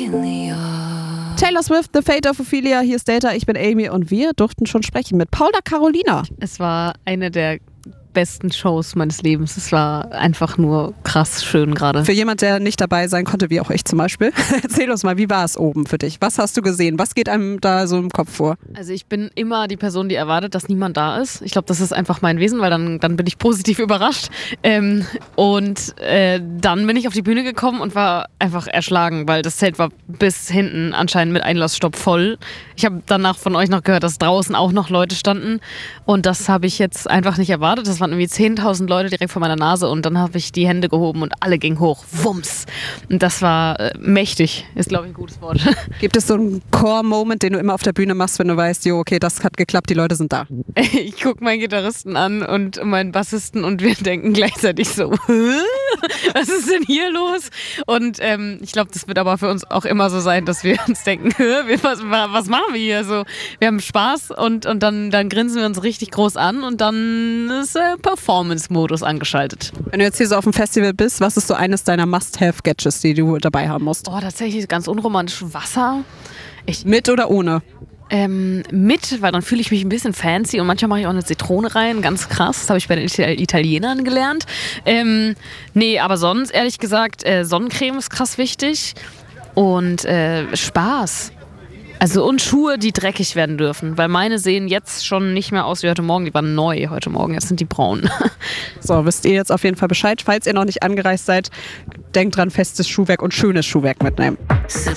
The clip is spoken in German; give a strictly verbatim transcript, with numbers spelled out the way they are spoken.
Ophelia. Taylor Swift, The Fate of Ophelia, hier ist Data, ich bin Amy und wir durften schon sprechen mit Paula Carolina. Es war eine der besten Shows meines Lebens. Es war einfach nur krass schön gerade. Für jemand, der nicht dabei sein konnte, wie auch ich zum Beispiel, erzähl uns mal, wie war es oben für dich? Was hast du gesehen? Was geht einem da so im Kopf vor? Also ich bin immer die Person, die erwartet, dass niemand da ist. Ich glaube, das ist einfach mein Wesen, weil dann, dann bin ich positiv überrascht. Ähm, und äh, dann bin ich auf die Bühne gekommen und war einfach erschlagen, weil das Zelt war bis hinten anscheinend mit Einlassstopp voll. Ich habe danach von euch noch gehört, dass draußen auch noch Leute standen und das habe ich jetzt einfach nicht erwartet. Das waren irgendwie zehntausend Leute direkt vor meiner Nase und dann habe ich die Hände gehoben und alle gingen hoch. Wumms! Und das war äh, mächtig, ist glaube ich ein gutes Wort. Gibt es so einen Core-Moment, den du immer auf der Bühne machst, wenn du weißt, jo, okay, das hat geklappt, die Leute sind da? Ich gucke meinen Gitarristen an und meinen Bassisten und wir denken gleichzeitig so, was ist denn hier los? Und ähm, ich glaube, das wird aber für uns auch immer so sein, dass wir uns denken, was, was machen wir hier? So, wir haben Spaß und, und dann, dann grinsen wir uns richtig groß an und dann ist äh, Performance-Modus angeschaltet. Wenn du jetzt hier so auf dem Festival bist, was ist so eines deiner Must-Have-Gadgets, die du dabei haben musst? Oh, tatsächlich ganz unromantisch Wasser. Ich, Mit oder ohne? Ähm, mit, weil dann fühle ich mich ein bisschen fancy und manchmal mache ich auch eine Zitrone rein, ganz krass, das habe ich bei den Italienern gelernt. Ähm, nee, aber sonst, ehrlich gesagt, äh, Sonnencreme ist krass wichtig und äh, Spaß. Also und Schuhe, die dreckig werden dürfen, weil meine sehen jetzt schon nicht mehr aus wie heute Morgen, die waren neu heute Morgen, jetzt sind die braun. So, wisst ihr jetzt auf jeden Fall Bescheid. Falls ihr noch nicht angereist seid, denkt dran, festes Schuhwerk und schönes Schuhwerk mitnehmen. Sip